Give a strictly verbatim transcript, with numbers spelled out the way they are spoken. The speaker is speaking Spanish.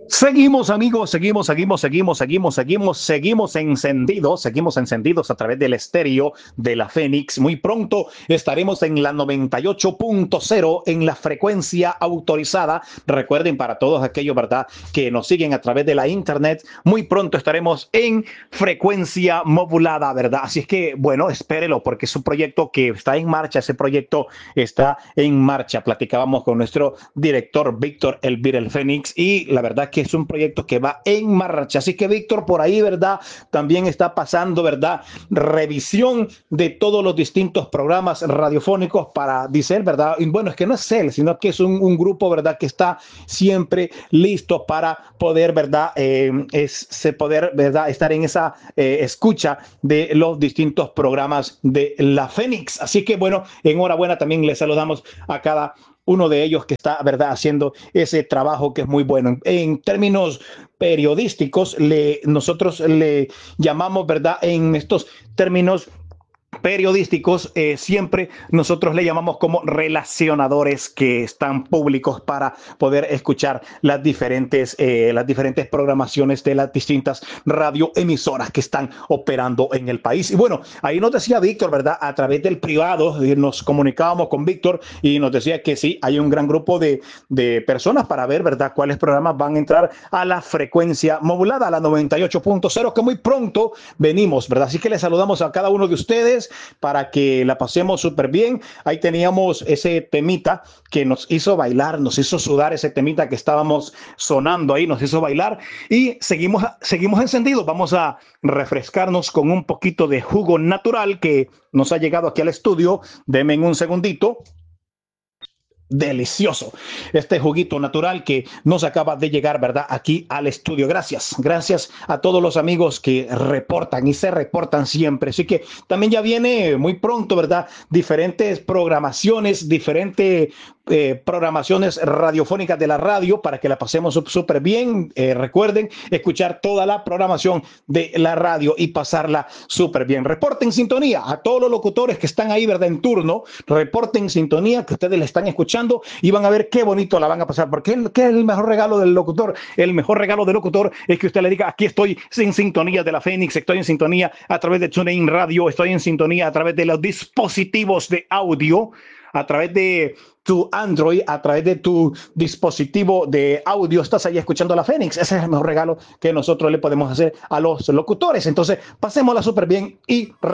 Seguimos amigos, seguimos, seguimos, seguimos, seguimos, seguimos, seguimos encendidos, seguimos encendidos a través del estéreo de la Fénix. Muy pronto estaremos en la noventa y ocho punto cero en la frecuencia autorizada. Recuerden para todos aquellos, ¿verdad?, que nos siguen a través de la internet, muy pronto estaremos en frecuencia modulada, ¿verdad? Así es que, bueno, espérelo porque es un proyecto que está en marcha, ese proyecto está en marcha. Platicábamos con nuestro director Víctor Elvir el Fénix y la verdad que es un proyecto que va en marcha. Así que Víctor, por ahí, ¿verdad? También está pasando, ¿verdad? Revisión de todos los distintos programas radiofónicos para decir, ¿verdad? Y bueno, es que no es él, sino que es un, un grupo, ¿verdad? Que está siempre listo para poder, ¿verdad? Eh, es, se poder, ¿verdad? Estar en esa eh, escucha de los distintos programas de la Fénix. Así que bueno, enhorabuena, también le saludamos a cada uno de ellos que está, ¿verdad?, haciendo ese trabajo que es muy bueno. En términos periodísticos, le, nosotros le llamamos, ¿verdad?, en estos términos periodísticos, eh, siempre nosotros le llamamos como relacionadores que están públicos para poder escuchar las diferentes, eh, las diferentes programaciones de las distintas radioemisoras que están operando en el país. Y bueno, ahí nos decía Víctor, ¿verdad? A través del privado nos comunicábamos con Víctor y nos decía que sí, hay un gran grupo de, de personas para ver, ¿verdad?, cuáles programas van a entrar a la frecuencia modulada, a la noventa y ocho punto cero, que muy pronto venimos, ¿verdad? Así que les saludamos a cada uno de ustedes para que la pasemos súper bien. Ahí teníamos ese temita que nos hizo bailar, nos hizo sudar, ese temita que estábamos sonando ahí, nos hizo bailar y seguimos, seguimos encendidos. Vamos a refrescarnos con un poquito de jugo natural que nos ha llegado aquí al estudio. Denme un segundito. Delicioso este juguito natural que nos acaba de llegar, ¿verdad?, aquí al estudio. Gracias, gracias a todos los amigos que reportan y se reportan siempre. Así que también ya viene muy pronto, ¿verdad?, diferentes programaciones, diferentes eh, programaciones radiofónicas de la radio para que la pasemos súper bien. Eh, recuerden escuchar toda la programación de la radio y pasarla súper bien. Reporten sintonía a todos los locutores que están ahí, ¿verdad?, en turno. Reporten sintonía que ustedes le están escuchando y van a ver qué bonito la van a pasar, porque ¿qué es el mejor regalo del locutor? El mejor regalo del locutor es que usted le diga: aquí estoy en sintonía de la Fénix, estoy en sintonía a través de TuneIn Radio, estoy en sintonía a través de los dispositivos de audio, a través de tu Android, a través de tu dispositivo de audio, estás ahí escuchando la Fénix. Ese es el mejor regalo que nosotros le podemos hacer a los locutores. Entonces, pasémosla súper bien y